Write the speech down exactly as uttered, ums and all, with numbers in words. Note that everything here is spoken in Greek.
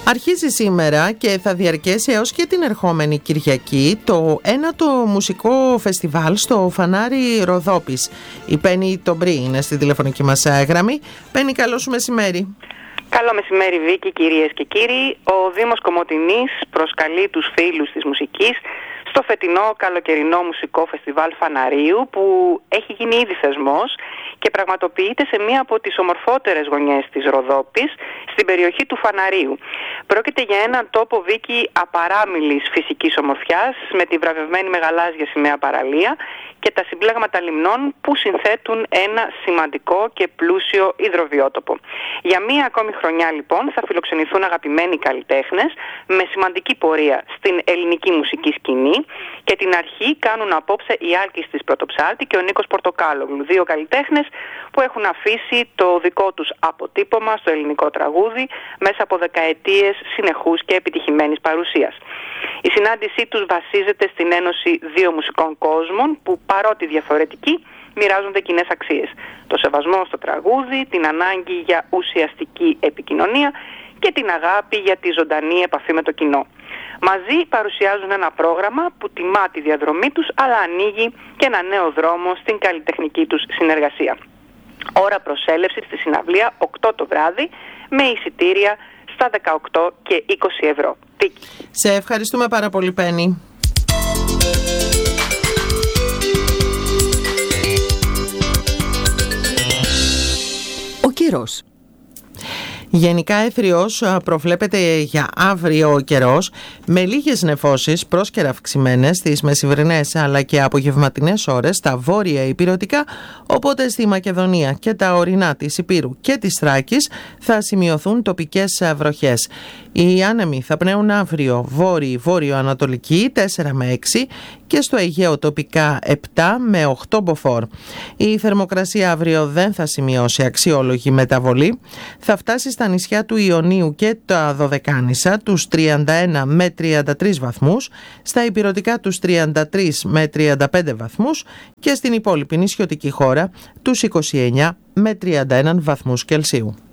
Αρχίζει σήμερα και θα διαρκέσει έως και την ερχόμενη Κυριακή το ένατο μουσικό φεστιβάλ στο Φανάρι Ροδόπης. Η Πέννη Τομπρή είναι στη τηλεφωνική μας γραμμή. Πέννη, καλό σου μεσημέρι. Καλό μεσημέρι, Βίκη, κυρίες και κύριοι. Ο Δήμος Κομοτηνής προσκαλεί τους φίλους της μουσικής στο φετινό καλοκαιρινό μουσικό φεστιβάλ Φαναρίου, που έχει γίνει ήδη θεσμός και πραγματοποιείται σε μία από τις ομορφότερες γωνιές της Ροδόπης, στην περιοχή του Φαναρίου. Πρόκειται για έναν τόπο, Βίκη, απαράμιλης φυσικής ομορφιάς, με τη βραβευμένη μεγαλάζια σημαία παραλία και τα συμπλέγματα λιμνών που συνθέτουν ένα σημαντικό και πλούσιο υδροβιότοπο. Για μία ακόμη χρονιά, λοιπόν, θα φιλοξενηθούν αγαπημένοι καλλιτέχνες με σημαντική πορεία στην ελληνική μουσική σκηνή, και την αρχή κάνουν απόψε η Άλκης της Πρωτοψάλτη και ο Νίκος Πορτοκάλογλου, δύο καλλιτέχνες που έχουν αφήσει το δικό τους αποτύπωμα στο ελληνικό τραγούδι μέσα από δεκαετίες συνεχούς και επιτυχημένης παρουσίας. Η συνάντησή τους βασίζεται στην ένωση δύο μουσικών κόσμων που, παρότι διαφορετικοί, μοιράζονται κοινές αξίες. Το σεβασμό στο τραγούδι, την ανάγκη για ουσιαστική επικοινωνία και την αγάπη για τη ζωντανή επαφή με το κοινό. Μαζί παρουσιάζουν ένα πρόγραμμα που τιμά τη διαδρομή τους, αλλά ανοίγει και ένα νέο δρόμο στην καλλιτεχνική τους συνεργασία. Ώρα προσέλευσης στη συναυλία οκτώ το βράδυ, με εισιτήρια στα δεκαοκτώ και είκοσι ευρώ. Σε ευχαριστούμε πάρα πολύ, Πέννη. Ο καιρός. Γενικά έθριος προβλέπεται για αύριο ο καιρός, με λίγες νεφώσεις πρόσκαιρα αυξημένες στις μεσημβρινές αλλά και απογευματινές ώρες στα βόρεια ηπειρωτικά, οπότε στη Μακεδονία και τα ορεινά της Ηπείρου και της Θράκης θα σημειωθούν τοπικές βροχές. Οι άνεμοι θα πνέουν αύριο βόρειο-βόρειο-ανατολική τέσσερα με έξι και στο Αιγαίο τοπικά επτά με οκτώ μποφόρ. Η θερμοκρασία αύριο δεν θα σημειώσει αξιόλογη μεταβολή. Θα φτάσει στα νησιά του Ιωνίου και τα Δωδεκάνησα τους τριάντα ένα με τριάντα τρεις βαθμούς, στα ηπειρωτικά τους τριάντα τρεις με τριάντα πέντε βαθμούς και στην υπόλοιπη νησιωτική χώρα τους είκοσι εννέα με τριάντα ένα βαθμούς Κελσίου.